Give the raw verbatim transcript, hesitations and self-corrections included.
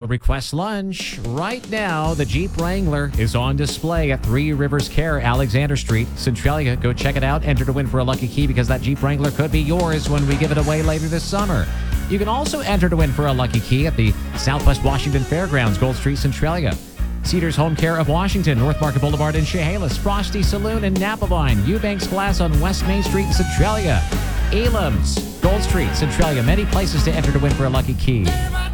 request lunch. Right now, the Jeep Wrangler is on display at Three Rivers Care, Alexander Street, Centralia. Go check it out. Enter to win for a lucky key because that Jeep Wrangler could be yours when we give it away later this summer. You can also enter to win for a lucky key at the Southwest Washington Fairgrounds, Gold Street, Centralia. Cedars Home Care of Washington, North Market Boulevard in Chehalis, Frosty Saloon in Napavine, Eubanks Glass on West Main Street in Centralia, Elam's, Gold Street, Centralia. Many places to enter to win for a lucky key.